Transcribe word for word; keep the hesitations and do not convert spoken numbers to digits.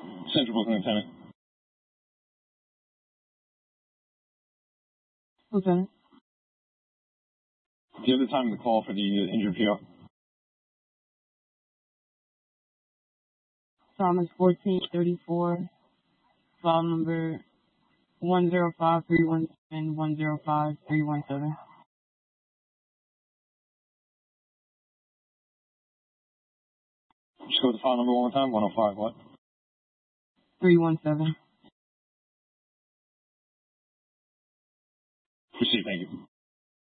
Central Booking Lieutenant. Lieutenant. Do you have the time to call for the uh, injured P O? Thomas fourteen thirty-four. File number one zero five three one seven one zero five three one seven. Just go with the file number one more time. one oh five what? three one seven. Proceed, thank you.